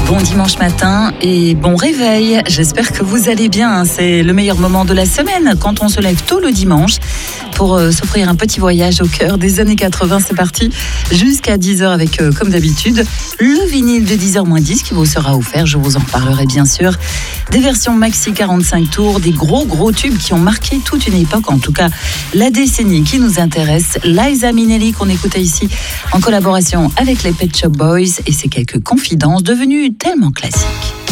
Bon dimanche matin et bon réveil. J'espère que vous allez bien. C'est le meilleur moment de la semaine quand on se lève tôt le dimanche pour s'offrir un petit voyage au cœur des années 80. C'est parti jusqu'à 10h avec, comme d'habitude, le vinyle de 10h-10 qui vous sera offert. Je vous en reparlerai bien sûr. Des versions maxi 45 tours, des gros tubes qui ont marqué toute une époque, en tout cas la décennie qui nous intéresse. Liza Minnelli qu'on écoutait ici en collaboration avec les Pet Shop Boys et ses quelques confidences devenues tellement classiques.